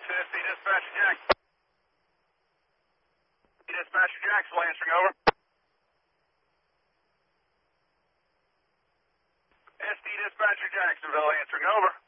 SD Dispatcher Jackson. Dispatcher Jacksonville answering over. SD Dispatcher Jacksonville answering over.